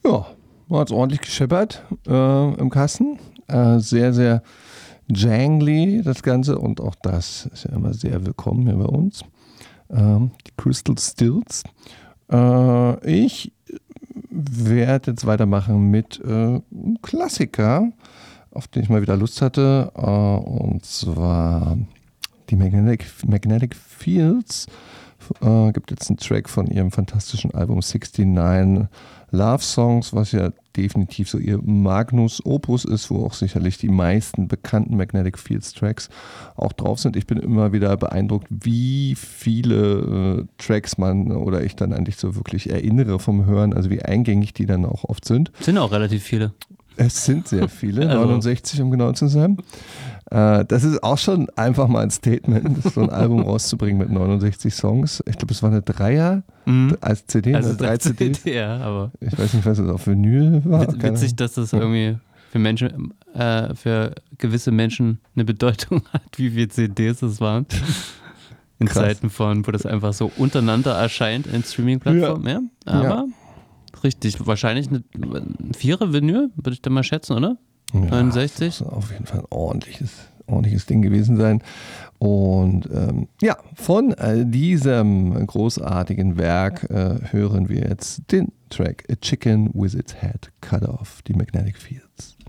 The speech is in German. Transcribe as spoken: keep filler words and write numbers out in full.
Ja, hat es ordentlich gescheppert äh, im Kasten. Äh, sehr, sehr jangly das Ganze und auch das ist ja immer sehr willkommen hier bei uns. Ähm, die Crystal Stills. Äh, ich werde jetzt weitermachen mit äh, einem Klassiker, auf den ich mal wieder Lust hatte, äh, und zwar die Magnetic, Magnetic Fields. Äh, gibt jetzt einen Track von ihrem fantastischen Album neunundsechzig Love Songs, was ja definitiv so ihr Magnus Opus ist, wo auch sicherlich die meisten bekannten Magnetic Fields Tracks auch drauf sind. Ich bin immer wieder beeindruckt, wie viele äh, Tracks man oder ich dann eigentlich so wirklich erinnere vom Hören, also wie eingängig die dann auch oft sind. Sind auch relativ viele. Es sind sehr viele, also. neunundsechzig um genau zu sein. Äh, das ist auch schon einfach mal ein Statement, so ein Album rauszubringen mit neunundsechzig Songs. Ich glaube, es war eine Dreier mhm. als C D, also eine drei C Ds. C D, ja, aber ich weiß nicht, was es auf Vinyl war. Witz, witzig, dass das irgendwie für Menschen, äh, für gewisse Menschen eine Bedeutung hat, wie viele C Ds es waren. In Krass. Zeiten von, wo das einfach so untereinander erscheint in Streaming-Plattformen. Ja. Ja, aber ja. Richtig, wahrscheinlich eine Vierer Vinyl, würde ich da mal schätzen, oder? Ja, neunundsechzig. Das muss auf jeden Fall ein ordentliches, ordentliches Ding gewesen sein. Und ähm, ja, von äh, diesem großartigen Werk äh, hören wir jetzt den Track A Chicken with its Head Cut Off, die Magnetic Fields.